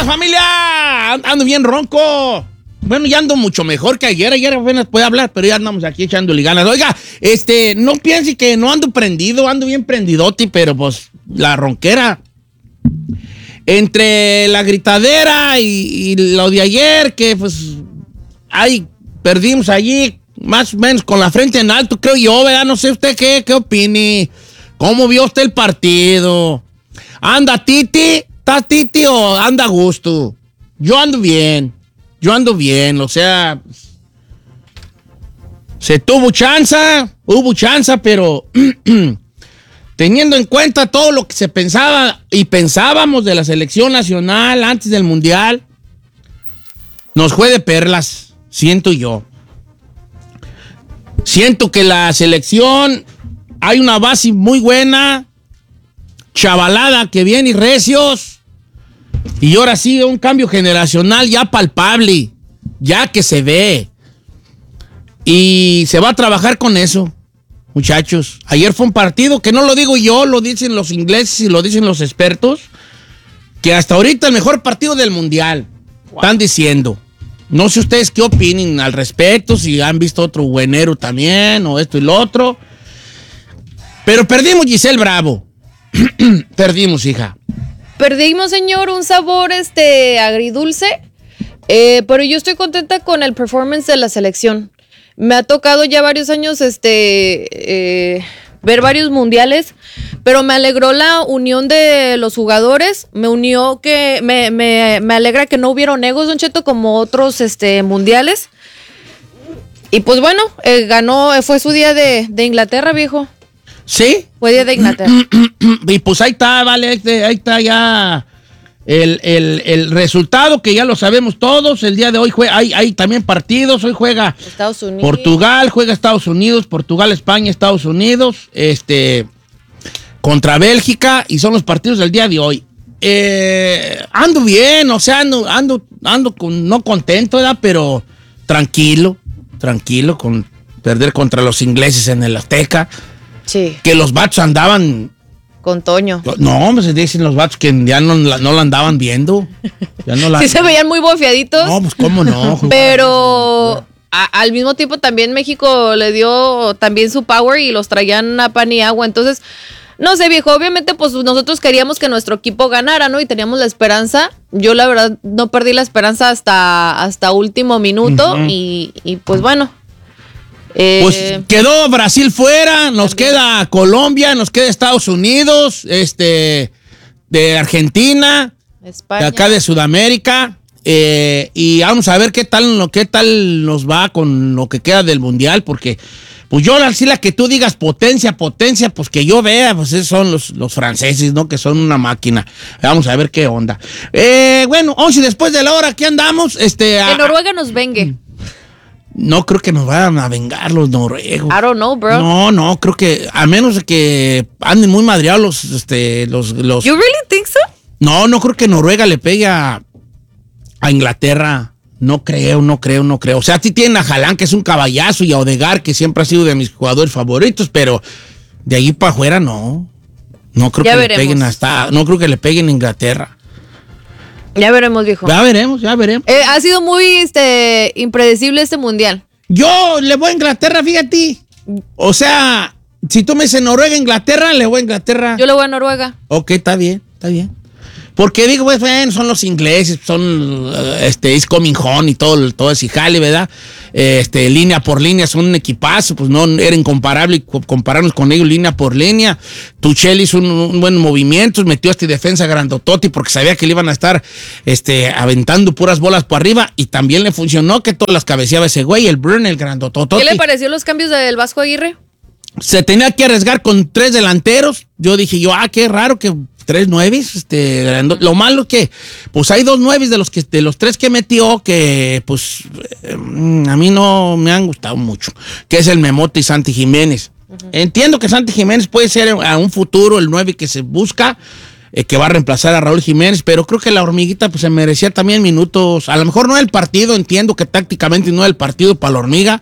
familia! Ando bien ronco. Bueno, ya ando mucho mejor que ayer. Ayer apenas puede hablar, pero ya andamos aquí echándole ganas. Oiga, no piense que no ando prendido, ando bien prendidoti, pero pues la ronquera. Entre la gritadera y lo de ayer, que pues perdimos allí, más o menos con la frente en alto, creo yo, ¿verdad? No sé usted qué opine. ¿Cómo vio usted el partido? ¿Anda Titi? ¿Está Titi o anda a gusto? Yo ando bien, o sea, hubo chance, pero teniendo en cuenta todo lo que se pensaba y pensábamos de la selección nacional antes del Mundial, nos fue de perlas, siento yo. Siento que la selección, hay una base muy buena, chavalada que viene y recios. Y ahora sí, un cambio generacional ya palpable, ya que se ve. Y se va a trabajar con eso, muchachos. Ayer fue un partido que no lo digo yo, lo dicen los ingleses y lo dicen los expertos, que hasta ahorita el mejor partido del Mundial. Wow. Están diciendo. No sé ustedes qué opinen al respecto, si han visto otro buenero también, o esto y lo otro. Pero perdimos, Giselle Bravo. Perdimos, hija. Perdimos, señor, un sabor agridulce, pero yo estoy contenta con el performance de la selección. Me ha tocado ya varios años ver varios mundiales, pero me alegró la unión de los jugadores. Me alegra que no hubieron egos, Don Cheto, como otros mundiales. Y pues bueno, fue su día de Inglaterra, viejo. ¿Sí? Fue día de Inglaterra. Y pues ahí está, vale, ahí está ya el resultado que ya lo sabemos todos. El día de hoy hay también partidos. Hoy juega Estados Unidos. Portugal, juega Estados Unidos, Portugal, España, Estados Unidos, contra Bélgica, y son los partidos del día de hoy. Ando bien, o sea, ando no contento, ¿verdad? Pero tranquilo con perder contra los ingleses en el Azteca. Sí. Que los vatos andaban... Con Toño. No, hombre, se dicen los vatos que ya no la andaban viendo. Sí se veían muy bofeaditos. No, pues cómo no. Pero al mismo tiempo también México le dio también su power y los traían a pan y agua. Entonces, no sé, viejo, obviamente pues nosotros queríamos que nuestro equipo ganara, ¿no? Y teníamos la esperanza. Yo la verdad no perdí la esperanza hasta último minuto. Uh-huh. Y pues bueno. Pues quedó Brasil fuera, nos queda Colombia, nos queda Estados Unidos, de Argentina, España, de acá de Sudamérica, y vamos a ver qué tal nos va con lo que queda del Mundial, porque pues yo así la que tú digas potencia, pues que yo vea, pues esos son los franceses, ¿no? Que son una máquina. Vamos a ver qué onda. Bueno, 11 después de la hora, ¿qué andamos? Que Noruega nos vengue. No creo que nos vayan a vengar los noruegos. I don't know, bro. No, creo que a menos de que anden muy madreados los. You really think so? No creo que Noruega le pegue a Inglaterra. No creo. O sea, sí tienen a Haaland, que es un caballazo, y a Odegaard, que siempre ha sido de mis jugadores favoritos, pero de allí para afuera no. No creo que le peguen no creo que le peguen a Inglaterra. Ya veremos, viejo. Ya veremos. Ha sido muy impredecible este mundial. Yo le voy a Inglaterra, fíjate. O sea, si tú me dices Noruega, Inglaterra, le voy a Inglaterra. Yo le voy a Noruega. Ok, está bien. Porque digo, pues, son los ingleses, son It's Coming Home y todo ese jale, ¿verdad? Línea por línea, son un equipazo, pues no era incomparable compararnos con ellos línea por línea. Tuchel hizo un buen movimiento, metió a defensa grandototi porque sabía que le iban a estar aventando puras bolas por arriba, y también le funcionó que todas las cabeceaba ese güey, el Bruno, el grandototi. ¿Qué le pareció los cambios del Vasco Aguirre? Se tenía que arriesgar con 3 delanteros. Yo dije, qué raro que 3 nueves. Lo malo que, pues hay 2 nueves de los 3 que metió que, pues, a mí no me han gustado mucho, que es el Memote y Santi Jiménez. Uh-huh. Entiendo que Santi Jiménez puede ser a un futuro el 9 que se busca, que va a reemplazar a Raúl Jiménez, pero creo que la hormiguita pues se merecía también minutos. A lo mejor no el partido, entiendo que tácticamente no el partido para la hormiga,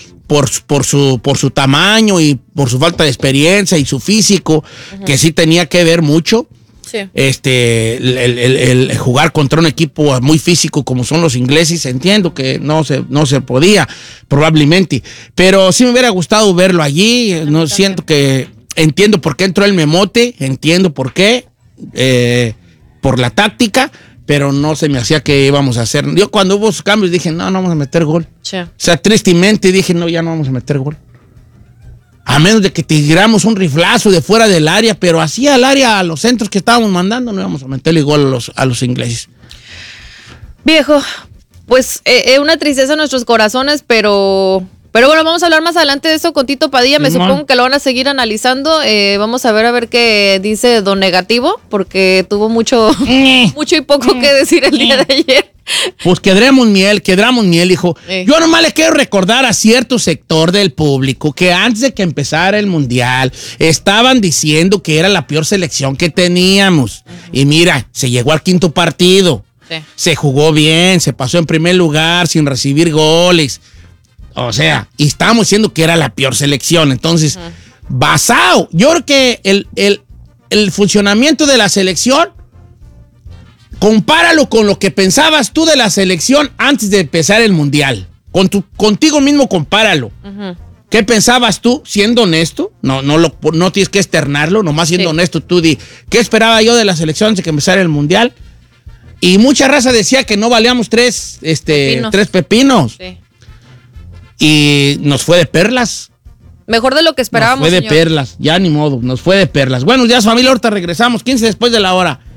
por su tamaño y por su falta de experiencia y su físico, uh-huh, que sí tenía que ver mucho. Sí. El jugar contra un equipo muy físico como son los ingleses. Entiendo que no se podía, probablemente. Pero sí me hubiera gustado verlo allí. No siento que... Entiendo por qué entró el Memote, entiendo por qué, por la táctica, pero no se me hacía que íbamos a hacer. Yo cuando hubo esos cambios dije, no vamos a meter gol. Sí. O sea, tristemente dije, no, ya no vamos a meter gol. A menos de que tiramos un riflazo de fuera del área, pero así al área, a los centros que estábamos mandando, no íbamos a meterle gol a los ingleses. Viejo, pues una tristeza en nuestros corazones, pero bueno, vamos a hablar más adelante de eso con Tito Padilla. Me supongo que lo van a seguir analizando. Vamos a ver qué dice Don Negativo, porque tuvo mucho y poco que decir el día de ayer. Pues quedramo miel, hijo. Yo nomás le quiero recordar a cierto sector del público que antes de que empezara el Mundial estaban diciendo que era la peor selección que teníamos. Y mira, se llegó al 5º partido. Sí. Se jugó bien, se pasó en primer lugar sin recibir goles. O sea, y estábamos diciendo que era la peor selección. Entonces, basado, yo creo que el funcionamiento de la selección, compáralo con lo que pensabas tú de la selección antes de empezar el Mundial. Contigo mismo compáralo. ¿Qué pensabas tú, siendo honesto? No tienes que externarlo, nomás siendo honesto tú di, ¿qué esperaba yo de la selección antes de que empezara el Mundial? Y mucha raza decía que no valíamos tres pepinos. Sí. Y nos fue de perlas. Mejor de lo que esperábamos, nos fue de perlas, ya ni modo, nos fue de perlas. Bueno, ya familia, ahorita regresamos, 15 después de la hora.